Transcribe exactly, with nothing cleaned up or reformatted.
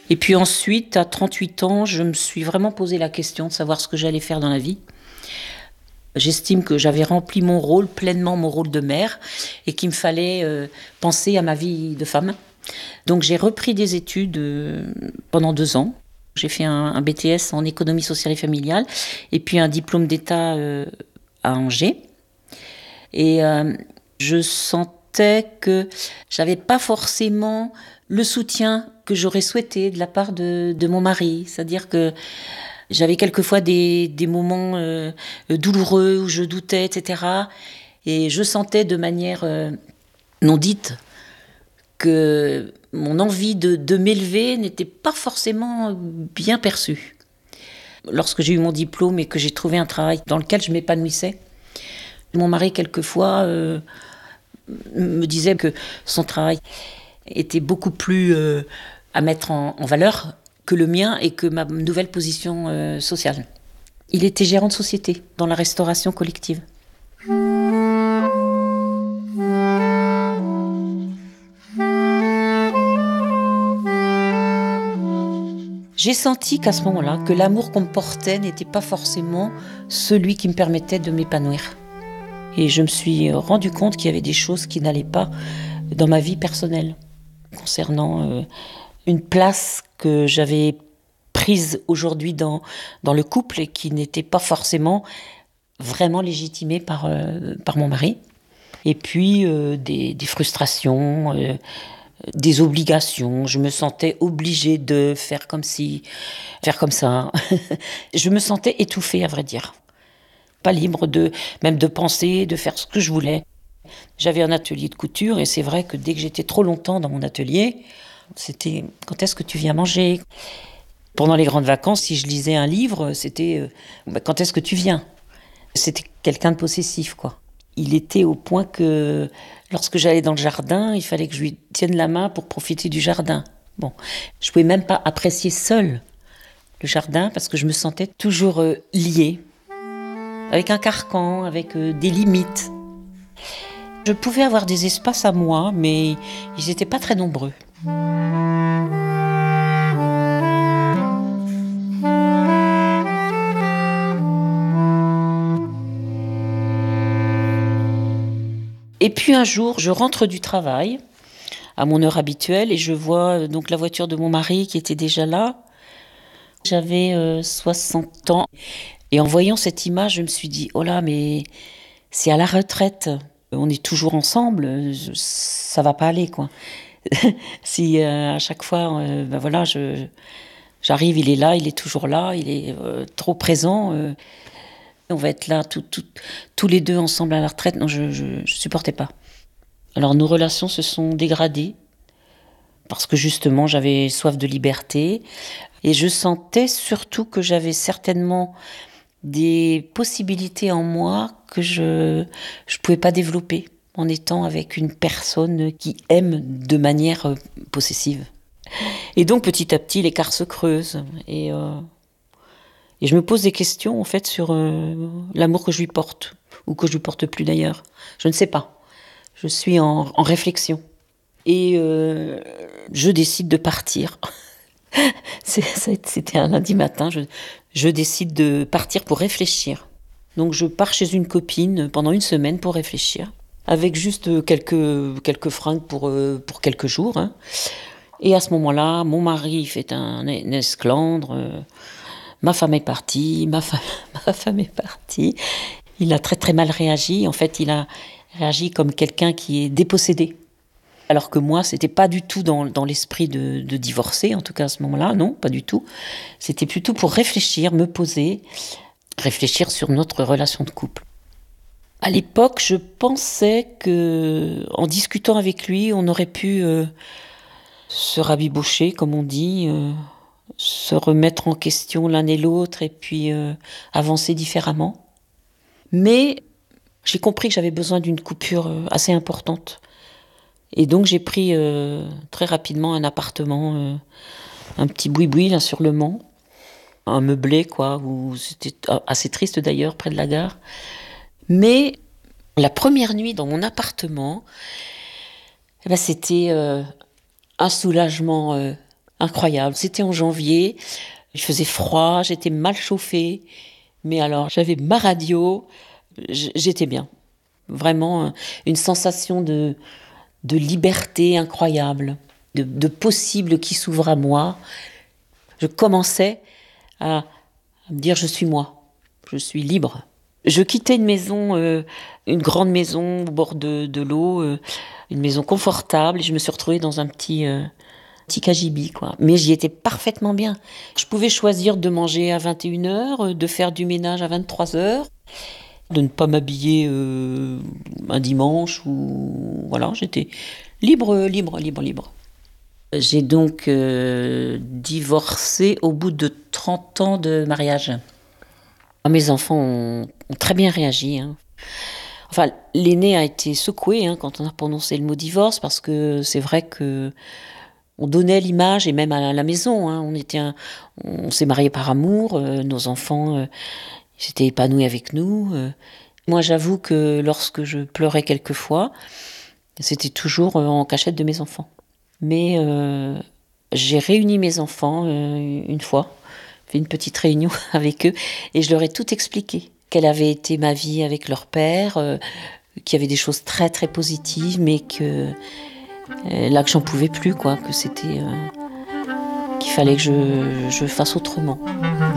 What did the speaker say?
Et puis ensuite, à trente-huit ans, je me suis vraiment posé la question de savoir ce que j'allais faire dans la vie. J'estime que j'avais rempli mon rôle, pleinement mon rôle de mère, et qu'il me fallait euh, penser à ma vie de femme. Donc j'ai repris des études euh, pendant deux ans. J'ai fait un, un B T S en économie sociale et familiale, et puis un diplôme d'État euh, à Angers. Et euh, je sentais que j'avais pas forcément le soutien que j'aurais souhaité de la part de, de mon mari. C'est-à-dire que j'avais quelquefois des, des moments euh, douloureux où je doutais, et cetera. Et je sentais de manière euh, non dite que mon envie de, de m'élever n'était pas forcément bien perçue. Lorsque j'ai eu mon diplôme et que j'ai trouvé un travail dans lequel je m'épanouissais, mon mari, quelquefois, euh, me disait que son travail était beaucoup plus euh, à mettre en, en valeur que le mien et que ma nouvelle position euh, sociale. Il était gérant de société dans la restauration collective. J'ai senti qu'à ce moment-là, que l'amour qu'on me portait n'était pas forcément celui qui me permettait de m'épanouir. Et je me suis rendu compte qu'il y avait des choses qui n'allaient pas dans ma vie personnelle, concernant euh, une place que j'avais prise aujourd'hui dans, dans le couple et qui n'était pas forcément vraiment légitimée par, euh, par mon mari. Et puis euh, des, des frustrations, euh, des obligations. Je me sentais obligée de faire comme si, faire comme ça. Je me sentais étouffée, à vrai dire. Pas libre de, même de penser, de faire ce que je voulais. J'avais un atelier de couture et c'est vrai que dès que j'étais trop longtemps dans mon atelier, c'était « quand est-ce que tu viens manger ?» Pendant les grandes vacances, si je lisais un livre, c'était euh, bah, « quand est-ce que tu viens ?» C'était quelqu'un de possessif, quoi. Il était au point que lorsque j'allais dans le jardin, il fallait que je lui tienne la main pour profiter du jardin. Bon, je pouvais même pas apprécier seule le jardin parce que je me sentais toujours euh, liée, avec un carcan, avec euh, des limites. Je pouvais avoir des espaces à moi, mais ils n'étaient pas très nombreux. Et puis un jour, je rentre du travail à mon heure habituelle et je vois euh, donc la voiture de mon mari qui était déjà là. J'avais euh, soixante ans et en voyant cette image, je me suis dit « oh là, mais c'est à la retraite, on est toujours ensemble, ça va pas aller quoi. » Si euh, à chaque fois, euh, ben voilà, je, j'arrive, il est là, il est toujours là, il est euh, trop présent. Euh, on va être là tout, tout, tous les deux ensemble à la retraite. Non, je, je, je supportais pas. Alors nos relations se sont dégradées parce que justement j'avais soif de liberté et je sentais surtout que j'avais certainement des possibilités en moi que je je pouvais pas développer en étant avec une personne qui aime de manière euh, possessive. Et donc petit à petit l'écart se creuse et euh, et je me pose des questions en fait sur euh, l'amour que je lui porte ou que je lui porte plus d'ailleurs. Je ne sais pas. Je suis en, en réflexion et euh, je décide de partir. C'est- C'était un lundi matin. Je, je décide de partir pour réfléchir. Donc je pars chez une copine pendant une semaine pour réfléchir, avec juste quelques, quelques fringues pour, euh, pour quelques jours. Hein. Et à ce moment-là, mon mari fait un, un esclandre. euh, ma femme est partie, ma femme, ma femme est partie. Il a très très mal réagi. En fait, il a réagi comme quelqu'un qui est dépossédé. Alors que moi, c'était pas du tout dans, dans l'esprit de, de divorcer, en tout cas à ce moment-là, non, pas du tout. C'était plutôt pour réfléchir, me poser, réfléchir sur notre relation de couple. À l'époque, je pensais que, en discutant avec lui, on aurait pu euh, se rabibocher, comme on dit, euh, se remettre en question l'un et l'autre, et puis euh, avancer différemment. Mais j'ai compris que j'avais besoin d'une coupure euh, assez importante. Et donc j'ai pris euh, très rapidement un appartement, euh, un petit boui-boui là sur le Mans, un meublé quoi, où c'était assez triste d'ailleurs, près de la gare. Mais la première nuit dans mon appartement, eh ben, c'était euh, un soulagement euh, incroyable. C'était en janvier, il faisait froid, j'étais mal chauffée, mais alors j'avais ma radio, j- j'étais bien. Vraiment euh, une sensation de, de liberté incroyable, de, de possible qui s'ouvre à moi. Je commençais à, à me dire je suis moi, je suis libre. Je quittais une maison, euh, une grande maison au bord de, de l'eau, euh, une maison confortable, et je me suis retrouvée dans un petit, euh, petit cagibi, quoi. Mais j'y étais parfaitement bien. Je pouvais choisir de manger à vingt et une heures, de faire du ménage à vingt-trois heures, de ne pas m'habiller euh, un dimanche, ou voilà, j'étais libre, libre, libre, libre. J'ai donc euh, divorcé au bout de trente ans de mariage. Mes enfants ont, ont très bien réagi, hein. Enfin, l'aîné a été secoué hein, quand on a prononcé le mot divorce, parce que c'est vrai que on donnait l'image, et même à la maison, hein, on était, un- on s'est mariés par amour, euh, nos enfants euh, ils s'étaient épanouis avec nous. euh. Moi, j'avoue que lorsque je pleurais quelquefois, c'était toujours euh, en cachette de mes enfants. Mais euh, j'ai réuni mes enfants euh, une fois, fait une petite réunion avec eux, et je leur ai tout expliqué. Quelle avait été ma vie avec leur père, euh, qu'il y avait des choses très très positives, mais que euh, là que j'en pouvais plus, quoi, que c'était, euh, qu'il fallait que je, je fasse autrement.